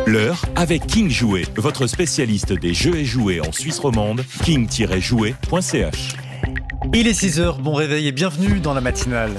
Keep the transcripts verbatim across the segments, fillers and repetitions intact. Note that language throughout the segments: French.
L'heure avec King Jouet, votre spécialiste des jeux et jouets en Suisse romande, king tiret jouet point c h. Il est six heures, bon réveil et bienvenue dans la matinale.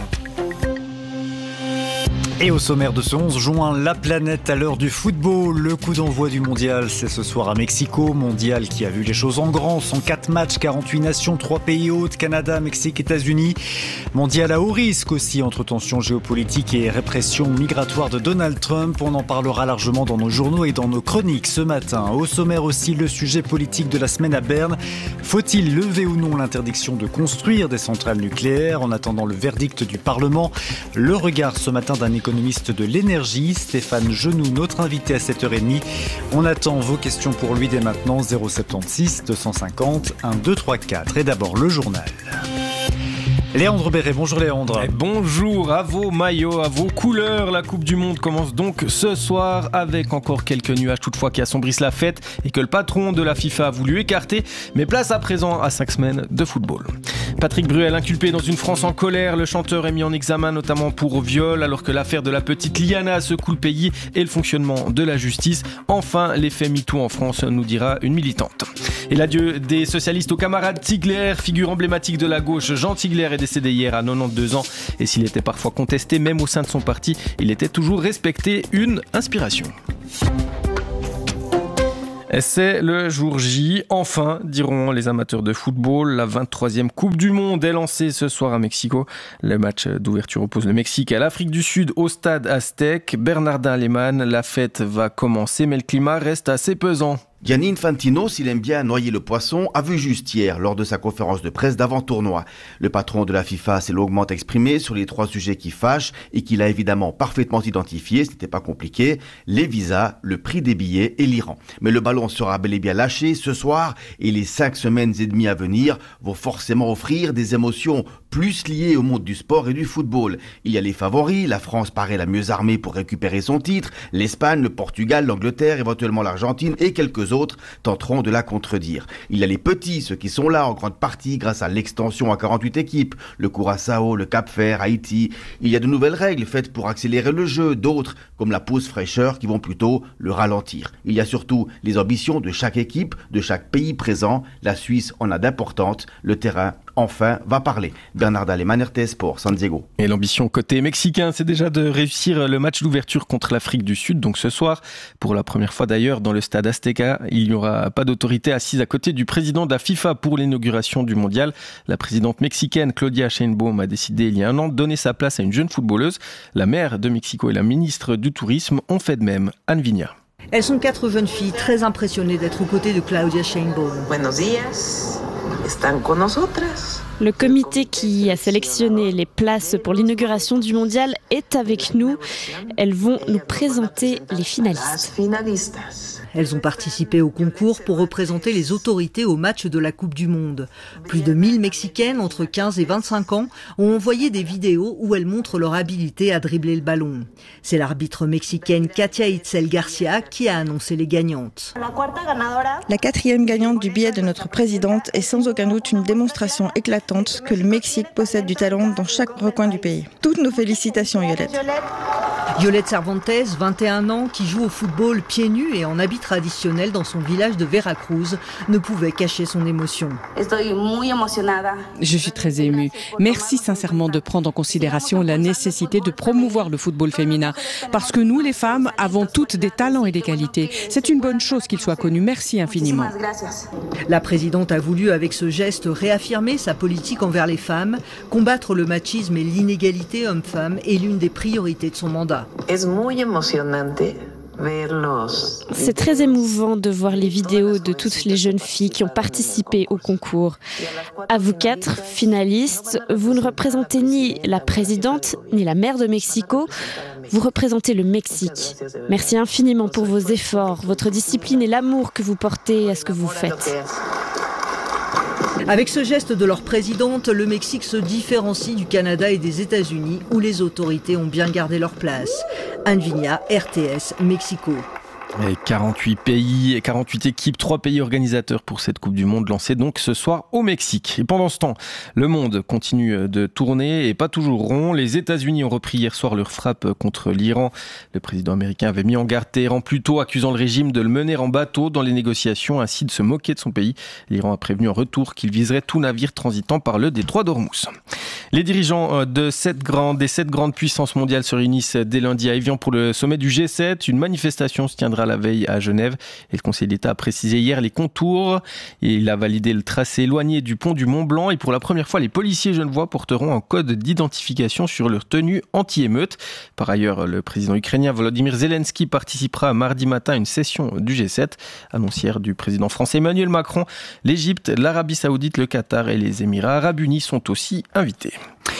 Et au sommaire de ce onze juin, la planète à l'heure du football. Le coup d'envoi du mondial, c'est ce soir à Mexico. Mondial qui a vu les choses en grand. cent quatre matchs, quarante-huit nations, trois pays hôtes, Canada, Mexique, États-Unis. Mondial à haut risque aussi entre tensions géopolitiques et répression migratoire de Donald Trump. On en parlera largement dans nos journaux et dans nos chroniques ce matin. Au sommaire aussi, le sujet politique de la semaine à Berne. Faut-il lever ou non l'interdiction de construire des centrales nucléaires en attendant le verdict du Parlement? Le regard ce matin d'un économiste économiste de l'énergie, Stéphane Genoux, notre invité à sept heures trente. On attend vos questions pour lui dès maintenant, zéro sept six deux cent cinquante un deux trois quatre. Et d'abord le journal. Léandre Béret, bonjour Léandre. Et bonjour à vos maillots, à vos couleurs. La Coupe du Monde commence donc ce soir avec encore quelques nuages toutefois qui assombrissent la fête et que le patron de la FIFA a voulu écarter. Mais place à présent à cinq semaines de football. Patrick Bruel inculpé dans une France en colère. Le chanteur est mis en examen notamment pour viol alors que l'affaire de la petite Liana secoue le pays et le fonctionnement de la justice. Enfin, l'effet MeToo en France, nous dira une militante. Et l'adieu des socialistes au camarade Tigler, figure emblématique de la gauche. Jean Tigler est décédé hier à quatre-vingt-douze ans et s'il était parfois contesté même au sein de son parti, il était toujours respecté, une inspiration. Et c'est le jour J, enfin, diront les amateurs de football. La vingt-troisième Coupe du Monde est lancée ce soir à Mexico. Le match d'ouverture oppose le Mexique à l'Afrique du Sud au stade Aztec. Bernardin Lehmann, la fête va commencer mais le climat reste assez pesant. Gianni Infantino, s'il aime bien noyer le poisson, a vu juste hier lors de sa conférence de presse d'avant-tournoi. Le patron de la FIFA s'est longuement exprimé sur les trois sujets qui fâchent et qu'il a évidemment parfaitement identifié, ce n'était pas compliqué, les visas, le prix des billets et l'Iran. Mais le ballon sera bel et bien lâché ce soir et les cinq semaines et demie à venir vont forcément offrir des émotions plus liées au monde du sport et du football. Il y a les favoris, la France paraît la mieux armée pour récupérer son titre, l'Espagne, le Portugal, l'Angleterre, éventuellement l'Argentine et quelques autres tenteront de la contredire. Il y a les petits, ceux qui sont là en grande partie grâce à l'extension à quarante-huit équipes, le Curaçao, le Cap-Vert, Haïti. Il y a de nouvelles règles faites pour accélérer le jeu, d'autres comme la pause fraîcheur qui vont plutôt le ralentir. Il y a surtout les ambitions de chaque équipe, de chaque pays présent. La Suisse en a d'importantes. Le terrain, enfin, va parler. Bernardin Lehmann, R T S Sport, San Diego. Et l'ambition côté mexicain, c'est déjà de réussir le match d'ouverture contre l'Afrique du Sud. Donc ce soir, pour la première fois d'ailleurs, dans le stade Azteca, il n'y aura pas d'autorité assise à côté du président de la FIFA pour l'inauguration du mondial. La présidente mexicaine Claudia Sheinbaum a décidé il y a un an de donner sa place à une jeune footballeuse. La maire de Mexico et la ministre du Tourisme ont fait de même. Anne Vigna. Elles sont quatre jeunes filles très impressionnées d'être aux côtés de Claudia Sheinbaum. Buenos días, están con nosotras. Le comité qui a sélectionné les places pour l'inauguration du mondial est avec nous. Elles vont nous présenter les finalistes. Elles ont participé au concours pour représenter les autorités au match de la Coupe du Monde. Plus de mille Mexicaines entre quinze et vingt-cinq ans ont envoyé des vidéos où elles montrent leur habileté à dribbler le ballon. C'est l'arbitre mexicaine Katia Itzel Garcia qui a annoncé les gagnantes. La quatrième gagnante du billet de notre présidente est sans aucun doute une démonstration éclatante que le Mexique possède du talent dans chaque recoin du pays. Toutes nos félicitations, Violette. Violette Cervantes, vingt et un ans, qui joue au football pieds nus et en habit traditionnel dans son village de Veracruz, ne pouvait cacher son émotion. Je suis très émue. Merci sincèrement de prendre en considération la nécessité de promouvoir le football féminin. Parce que nous, les femmes, avons toutes des talents et des qualités. C'est une bonne chose qu'il soit connu. Merci infiniment. La présidente a voulu, avec ce geste, réaffirmer sa politique envers les femmes. Combattre le machisme et l'inégalité homme-femme est l'une des priorités de son mandat. C'est très émouvant de voir les vidéos de toutes les jeunes filles qui ont participé au concours. À vous quatre, finalistes, vous ne représentez ni la présidente ni la maire de Mexico, vous représentez le Mexique. Merci infiniment pour vos efforts, votre discipline et l'amour que vous portez à ce que vous faites. Avec ce geste de leur présidente, le Mexique se différencie du Canada et des États-Unis où les autorités ont bien gardé leur place. Anne Vigna, R T S, Mexico. Et quarante-huit pays et quarante-huit équipes, trois pays organisateurs pour cette Coupe du Monde lancée donc ce soir au Mexique. Et pendant ce temps, le monde continue de tourner et pas toujours rond. Les États-Unis ont repris hier soir leur frappe contre l'Iran. Le président américain avait mis en garde Téhéran plus tôt, accusant le régime de le mener en bateau dans les négociations, ainsi de se moquer de son pays. L'Iran a prévenu en retour qu'il viserait tout navire transitant par le détroit d'Ormuz. Les dirigeants de sept grandes, des sept grandes puissances mondiales se réunissent dès lundi à Évian pour le sommet du G sept. Une manifestation se tiendra la veille à Genève et le Conseil d'État a précisé hier les contours et il a validé le tracé éloigné du pont du Mont Blanc et pour la première fois les policiers genevois porteront un code d'identification sur leur tenue anti-émeute. Par ailleurs, le président ukrainien Volodymyr Zelensky participera mardi matin à une session du G sept. Annoncière du président français Emmanuel Macron, l'Égypte, l'Arabie Saoudite, le Qatar et les Émirats Arabes Unis sont aussi invités.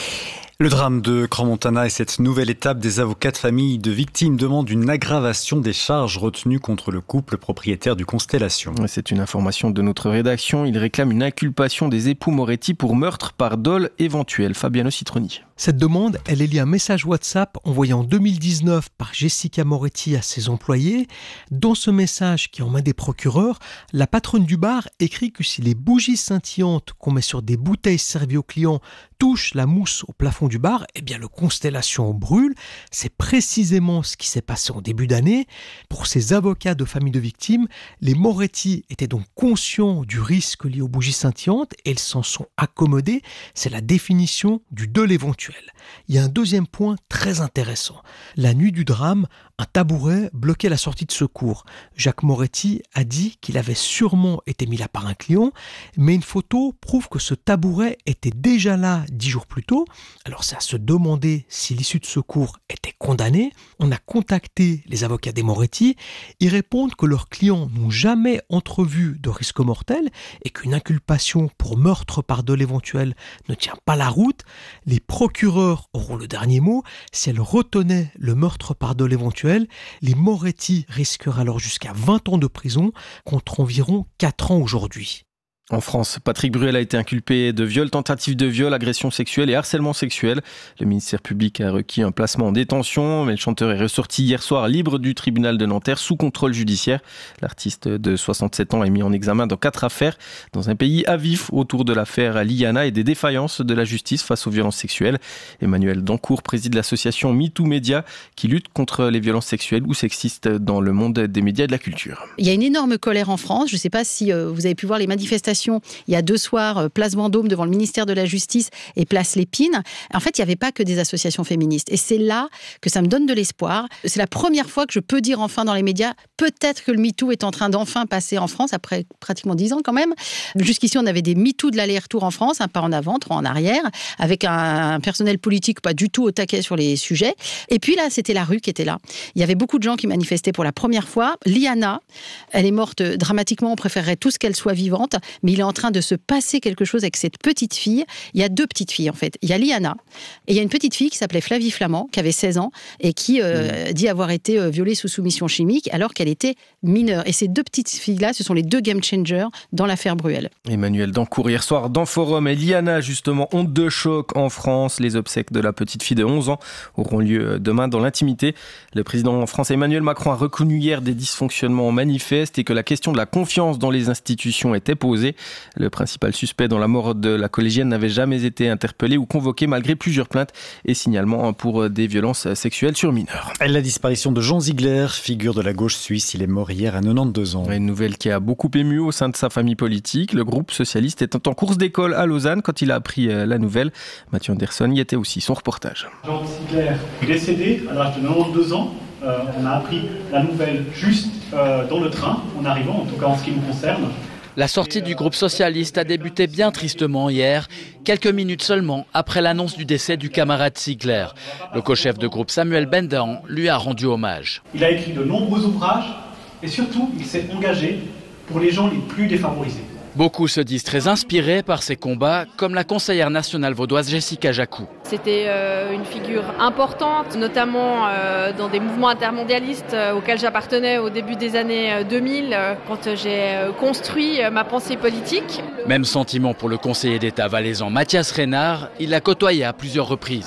Le drame de Crans-Montana et cette nouvelle étape des avocats de famille de victimes demandent une aggravation des charges retenues contre le couple propriétaire du Constellation. C'est une information de notre rédaction. Il réclame une inculpation des époux Moretti pour meurtre par dol éventuel. Fabiano Citroni. Cette demande, elle est liée à un message WhatsApp envoyé en deux mille dix-neuf par Jessica Moretti à ses employés. Dans ce message qui est en main des procureurs, la patronne du bar écrit que si les bougies scintillantes qu'on met sur des bouteilles servies aux clients touchent la mousse au plafond du bar, eh bien le Constellation brûle. C'est précisément ce qui s'est passé en début d'année. Pour ces avocats de famille de victimes, les Moretti étaient donc conscients du risque lié aux bougies scintillantes et ils s'en sont accommodés. C'est la définition du dol éventuel. Il y a un deuxième point très intéressant. La nuit du drame, un tabouret bloquait la sortie de secours. Jacques Moretti a dit qu'il avait sûrement été mis là par un client, mais une photo prouve que ce tabouret était déjà là dix jours plus tôt. Alors c'est à se demander si l'issue de secours était condamnée. On a contacté les avocats des Moretti. Ils répondent que leurs clients n'ont jamais entrevu de risque mortel et qu'une inculpation pour meurtre par dol éventuel ne tient pas la route. Les procureurs auront le dernier mot. Si elles retenaient le meurtre par dol éventuel, les Moretti risqueraient alors jusqu'à vingt ans de prison contre environ quatre ans aujourd'hui. En France, Patrick Bruel a été inculpé de viol, tentative de viol, agression sexuelle et harcèlement sexuel. Le ministère public a requis un placement en détention, mais le chanteur est ressorti hier soir libre du tribunal de Nanterre sous contrôle judiciaire. L'artiste de soixante-sept ans est mis en examen dans quatre affaires dans un pays à vif autour de l'affaire Liana et des défaillances de la justice face aux violences sexuelles. Emmanuel Dancourt préside l'association MeToo Média qui lutte contre les violences sexuelles ou sexistes dans le monde des médias et de la culture. Il y a une énorme colère en France. Je ne sais pas si vous avez pu voir les manifestations il y a deux soirs, place Vendôme devant le ministère de la Justice et place Lépine. En fait, il n'y avait pas que des associations féministes. Et c'est là que ça me donne de l'espoir. C'est la première fois que je peux dire enfin dans les médias, peut-être que le MeToo est en train d'enfin passer en France, après pratiquement dix ans quand même. Jusqu'ici, on avait des MeToo de l'aller-retour en France, un pas en avant, trois en arrière, avec un, un personnel politique pas du tout au taquet sur les sujets. Et puis là, c'était la rue qui était là. Il y avait beaucoup de gens qui manifestaient pour la première fois. Liana, elle est morte dramatiquement, on préférerait tous qu'elle soit vivante, mais il est en train de se passer quelque chose avec cette petite fille. Il y a deux petites filles, en fait. Il y a Liana, et il y a une petite fille qui s'appelait Flavie Flamand, qui avait seize ans, et qui euh, mmh. dit avoir été euh, violée sous soumission chimique, alors qu'elle était mineure. Et ces deux petites filles-là, ce sont les deux game changers dans l'affaire Bruel. Emmanuel Dancourt, hier soir, dans Forum, et Liana, justement, honte de choc en France. Les obsèques de la petite fille de onze ans auront lieu demain dans l'intimité. Le président français Emmanuel Macron a reconnu hier des dysfonctionnements manifestes et que la question de la confiance dans les institutions était posée. Le principal suspect dans la mort de la collégienne n'avait jamais été interpellé ou convoqué malgré plusieurs plaintes et signalements pour des violences sexuelles sur mineurs. La disparition de Jean Ziegler, figure de la gauche suisse, il est mort hier à quatre-vingt-douze ans. Une nouvelle qui a beaucoup ému au sein de sa famille politique. Le groupe socialiste était en course d'école à Lausanne quand il a appris la nouvelle. Mathieu Anderson y était aussi, son reportage. Jean Ziegler est décédé à l'âge de quatre-vingt-douze ans. Euh, on a appris la nouvelle juste euh, dans le train, en arrivant, en tout cas en ce qui nous concerne. La sortie du groupe socialiste a débuté bien tristement hier, quelques minutes seulement après l'annonce du décès du camarade Ziegler. Le co-chef de groupe Samuel Bendahan lui a rendu hommage. Il a écrit de nombreux ouvrages et surtout il s'est engagé pour les gens les plus défavorisés. Beaucoup se disent très inspirés par ces combats, comme la conseillère nationale vaudoise Jessica Jacou. C'était euh, une figure importante, notamment euh, dans des mouvements intermondialistes euh, auxquels j'appartenais au début des années deux mille, euh, quand j'ai euh, construit euh, ma pensée politique. Même sentiment pour le conseiller d'État valaisan Mathias Reynard, il l'a côtoyé à plusieurs reprises.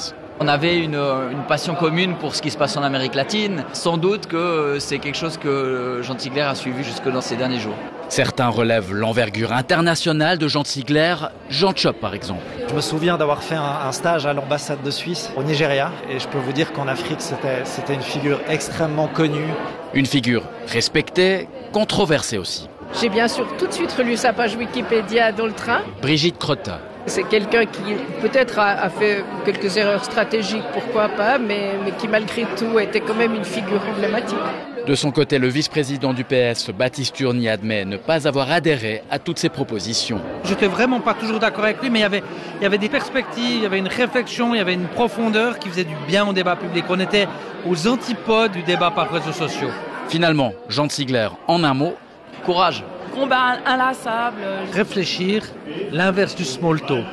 On avait une, une passion commune pour ce qui se passe en Amérique latine. Sans doute que c'est quelque chose que Jean Tigler a suivi jusque dans ces derniers jours. Certains relèvent l'envergure internationale de Jean Tigler, Jean Chop par exemple. Je me souviens d'avoir fait un, un stage à l'ambassade de Suisse au Nigeria et je peux vous dire qu'en Afrique c'était, c'était une figure extrêmement connue. Une figure respectée, controversée aussi. J'ai bien sûr tout de suite relu sa page Wikipédia dans le train. Brigitte Crotta. C'est quelqu'un qui peut-être a, a fait quelques erreurs stratégiques, pourquoi pas, mais, mais qui malgré tout était quand même une figure emblématique. De son côté, le vice-président du P S, Baptiste Urny, admet ne pas avoir adhéré à toutes ses propositions. Je n'étais vraiment pas toujours d'accord avec lui, mais il y avait, il y avait des perspectives, il y avait une réflexion, il y avait une profondeur qui faisait du bien au débat public. On était aux antipodes du débat par réseaux sociaux. Finalement, Jean Tigler, en un mot, courage. Combat inlassable. Réfléchir, l'inverse du small talk.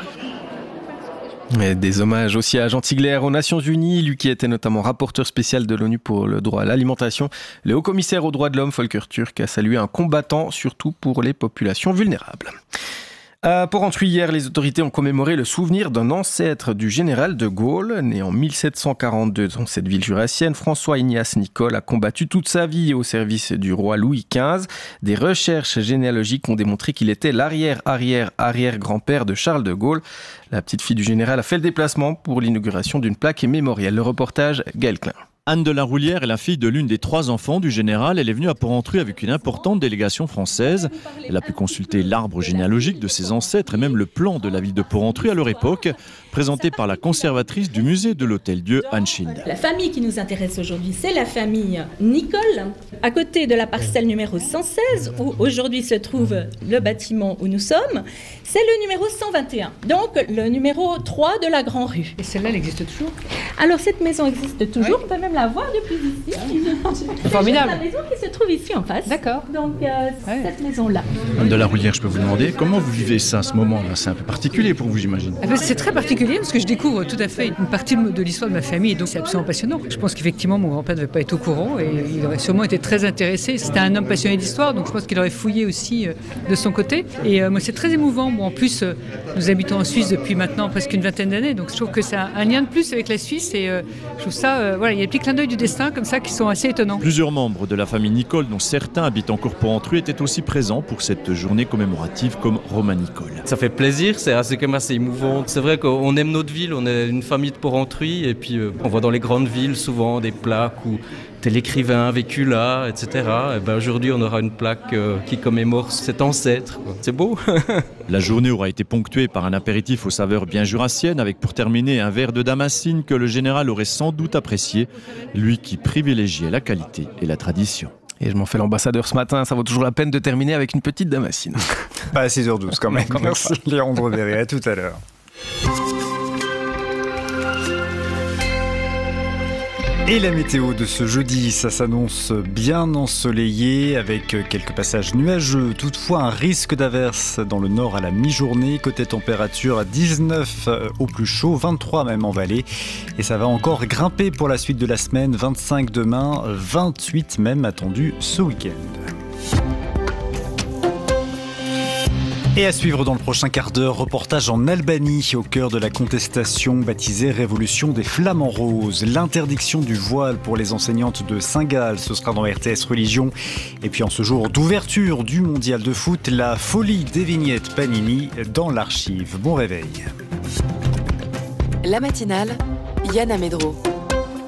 Et des hommages aussi à Jean Tigler aux Nations Unies, lui qui était notamment rapporteur spécial de l'ONU pour le droit à l'alimentation. Le haut-commissaire aux droits de l'homme, Volker Turk, a salué un combattant, surtout pour les populations vulnérables. À Porrentruy, hier, les autorités ont commémoré le souvenir d'un ancêtre du général de Gaulle. Né en mille sept cent quarante-deux dans cette ville jurassienne, François-Ignace Nicole a combattu toute sa vie au service du roi Louis quinze. Des recherches généalogiques ont démontré qu'il était l'arrière-arrière-arrière-grand-père de Charles de Gaulle. La petite fille du général a fait le déplacement pour l'inauguration d'une plaque mémorielle. Le reportage, Gaël Klein. Anne de la Roulière est la fille de l'une des trois enfants du général. Elle est venue à Porrentruy avec une importante délégation française. Elle a pu consulter l'arbre généalogique de ses ancêtres et même le plan de la ville de Porrentruy à leur époque, présenté par la conservatrice du musée de l'Hôtel-Dieu, Anne Schild. La famille qui nous intéresse aujourd'hui, c'est la famille Nicole, à côté de la parcelle numéro cent seize, où aujourd'hui se trouve le bâtiment où nous sommes. C'est le numéro cent vingt et un, donc le numéro trois de la Grand Rue. Et celle-là, elle existe toujours ? Alors cette maison existe toujours, oui. On peut même la voir depuis ici. C'est formidable. C'est la maison qui se trouve ici en face. D'accord. Donc euh, ouais. Cette maison-là. Anne de la Roulière, je peux vous demander comment vous vivez ça, ce moment-là ? C'est un peu particulier pour vous, j'imagine. Ah ben, c'est très particulier parce que je découvre tout à fait une partie de l'histoire de ma famille, donc c'est absolument passionnant. Je pense qu'effectivement mon grand-père ne devait pas être au courant et il aurait sûrement été très intéressé. C'était un homme passionné d'histoire, donc je pense qu'il aurait fouillé aussi de son côté. Et euh, moi c'est très émouvant. Bon, en plus, euh, nous habitons en Suisse depuis maintenant presque une vingtaine d'années, donc je trouve que c'est un, un lien de plus avec la Suisse et euh, je trouve ça, euh, voilà, il y a des petits clins d'œil du destin comme ça qui sont assez étonnants. Plusieurs membres de la famille Nicole, dont certains habitent encore Porrentruy, étaient aussi présents pour cette journée commémorative comme Romain Nicole. Ça fait plaisir, c'est assez, quand même assez émouvant. C'est vrai qu'on aime notre ville, on est une famille de Porrentruy et puis euh, on voit dans les grandes villes souvent des plaques où tel écrivain a vécu là, et cetera. Et ben aujourd'hui, on aura une plaque euh, qui commémore cet ancêtre. C'est beau. La journée aura été ponctuée par un apéritif aux saveurs bien jurassiennes, avec pour terminer un verre de damascine que le général aurait sans doute apprécié, lui qui privilégiait la qualité et la tradition. Et je m'en fais l'ambassadeur ce matin, ça vaut toujours la peine de terminer avec une petite damascine. Pas à six heures douze quand même. Quand même Merci Léandre Verret, à tout à l'heure. Et la météo de ce jeudi, ça s'annonce bien ensoleillé avec quelques passages nuageux. Toutefois, un risque d'averse dans le nord à la mi-journée. Côté température, à dix-neuf au plus chaud, vingt-trois même en vallée. Et ça va encore grimper pour la suite de la semaine. vingt-cinq demain, vingt-huit même attendu ce week-end. Et à suivre dans le prochain quart d'heure, reportage en Albanie, au cœur de la contestation baptisée Révolution des Flamants Roses. L'interdiction du voile pour les enseignantes de Saint-Gall, ce sera dans R T S Religion. Et puis en ce jour d'ouverture du mondial de foot, la folie des vignettes Panini dans l'archive. Bon réveil. La matinale, Yann Amedro.